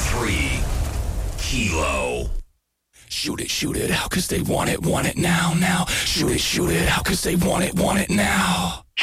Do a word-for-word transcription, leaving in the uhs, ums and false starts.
three, Kilo. Shoot it, shoot it out, cause they want it, want it now, now. Shoot it, shoot it out, cause they want it, want it now.